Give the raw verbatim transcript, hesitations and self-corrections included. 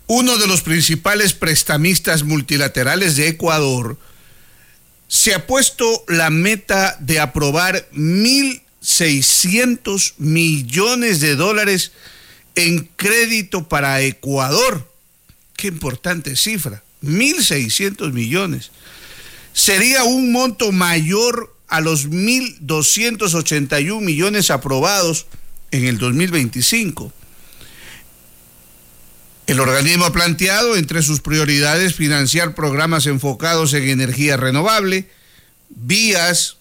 uno de los principales prestamistas multilaterales de Ecuador, se ha puesto la meta de aprobar mil seiscientos millones de dólares en crédito para Ecuador. Qué importante cifra, mil seiscientos millones. Sería un monto mayor a los mil doscientos ochenta y un millones aprobados en el dos mil veinticinco. El organismo ha planteado entre sus prioridades financiar programas enfocados en energía renovable, vías,